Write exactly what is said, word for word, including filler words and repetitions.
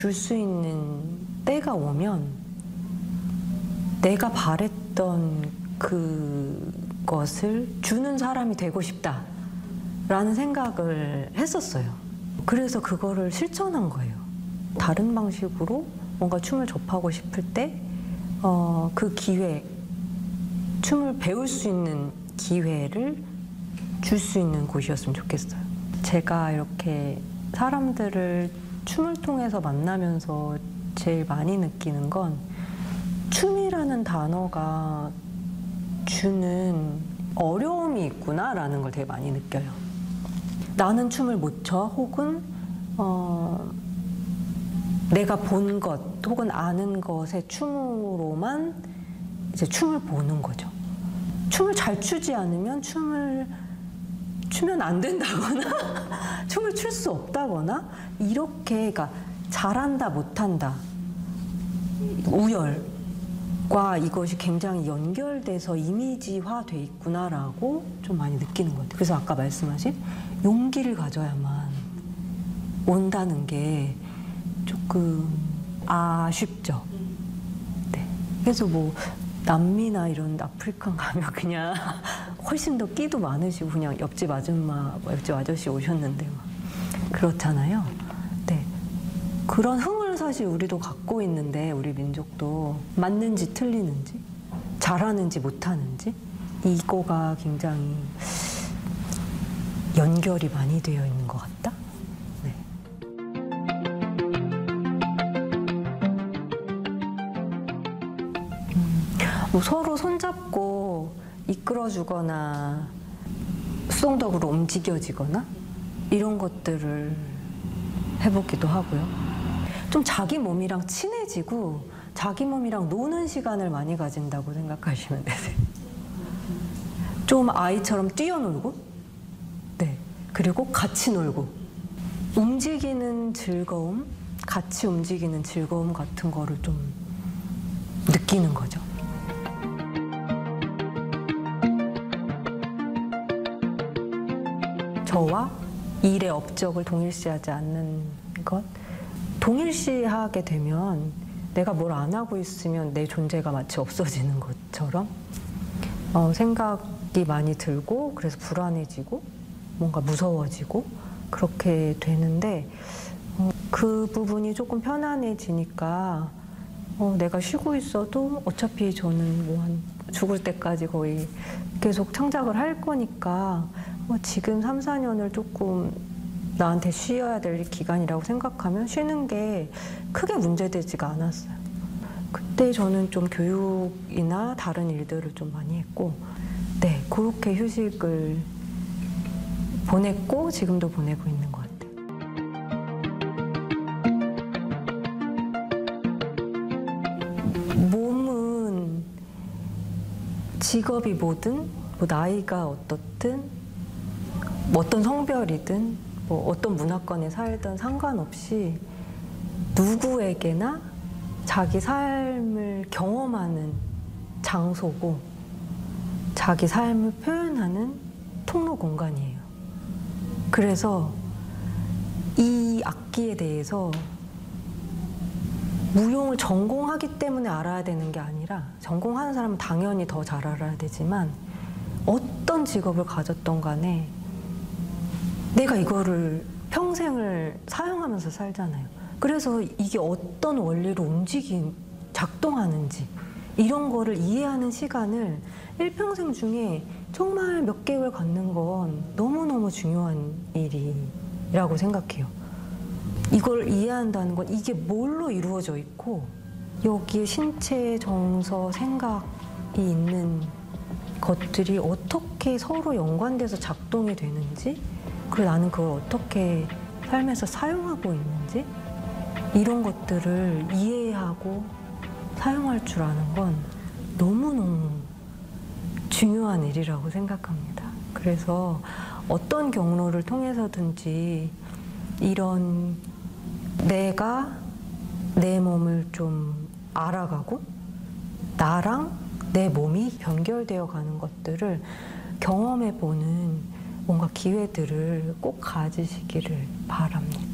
줄 수 있는 때가 오면 내가 바랬던 그것을 주는 사람이 되고 싶다라는 생각을 했었어요. 그래서 그거를 실천한 거예요. 다른 방식으로 뭔가 춤을 접하고 싶을 때 어, 그 기회, 춤을 배울 수 있는 기회를 줄 수 있는 곳이었으면 좋겠어요. 제가 이렇게 사람들을 춤을 통해서 만나면서 제일 많이 느끼는 건 춤이라는 단어가 주는 어려움이 있구나라는 걸 되게 많이 느껴요. 나는 춤을 못 춰, 혹은 어, 내가 본 것 혹은 아는 것의 춤으로만 이제 춤을 보는 거죠. 춤을 잘 추지 않으면 춤을 추면 안 된다거나 춤을 출 수 없다거나 이렇게, 그러니까 잘한다 못한다, 우열과 이것이 굉장히 연결돼서 이미지화돼 있구나라고 좀 많이 느끼는 것 같아요. 그래서 아까 말씀하신 용기를 가져야만 온다는 게 조금 아쉽죠. 네. 그래서 뭐 남미나 이런 아프리카 가면 그냥 훨씬 더 끼도 많으시고 그냥 옆집 아줌마, 옆집 아저씨 오셨는데 막 그렇잖아요. 네. 그런 흥을 사실 우리도 갖고 있는데, 우리 민족도 맞는지 틀리는지, 잘하는지 못하는지, 이거가 굉장히 연결이 많이 되어 있는 것 같다. 네. 음, 뭐 서로 손잡고 이끌어주거나 수동적으로 움직여지거나 이런 것들을 해보기도 하고요. 좀 자기 몸이랑 친해지고 자기 몸이랑 노는 시간을 많이 가진다고 생각하시면 되세요. 좀 아이처럼 뛰어놀고, 네, 그리고 같이 놀고, 움직이는 즐거움, 같이 움직이는 즐거움 같은 거를 좀 느끼는 거죠. 저와 일의 업적을 동일시하지 않는 것, 동일시하게 되면 내가 뭘 안 하고 있으면 내 존재가 마치 없어지는 것처럼 어, 생각이 많이 들고, 그래서 불안해지고 뭔가 무서워지고 그렇게 되는데, 어, 그 부분이 조금 편안해지니까 어, 내가 쉬고 있어도 어차피 저는 뭐 한 죽을 때까지 거의 계속 창작을 할 거니까 어, 지금 삼, 사 년을 조금 나한테 쉬어야 될 기간이라고 생각하면 쉬는 게 크게 문제되지가 않았어요. 그때 저는 좀 교육이나 다른 일들을 좀 많이 했고, 네, 그렇게 휴식을 보냈고 지금도 보내고 있는 것 같아요. 몸은 직업이 뭐든, 뭐 나이가 어떻든, 뭐 어떤 성별이든, 뭐 어떤 문화권에 살든 상관없이 누구에게나 자기 삶을 경험하는 장소고 자기 삶을 표현하는 통로 공간이에요. 그래서 이 악기에 대해서 무용을 전공하기 때문에 알아야 되는 게 아니라, 전공하는 사람은 당연히 더 잘 알아야 되지만 어떤 직업을 가졌던 간에 내가 이거를 평생을 사용하면서 살잖아요. 그래서 이게 어떤 원리로 움직임, 작동하는지 이런 거를 이해하는 시간을 일평생 중에 정말 몇 개월 갖는 건 너무너무 중요한 일이라고 생각해요. 이걸 이해한다는 건 이게 뭘로 이루어져 있고 여기에 신체, 정서, 생각이 있는 것들이 어떻게 서로 연관돼서 작동이 되는지, 그리고 나는 그걸 어떻게 삶에서 사용하고 있는지, 이런 것들을 이해하고 사용할 줄 아는 건 너무너무 중요한 일이라고 생각합니다. 그래서 어떤 경로를 통해서든지 이런 내가 내 몸을 좀 알아가고 나랑 내 몸이 연결되어 가는 것들을 경험해보는 뭔가 기회들을 꼭 가지시기를 바랍니다.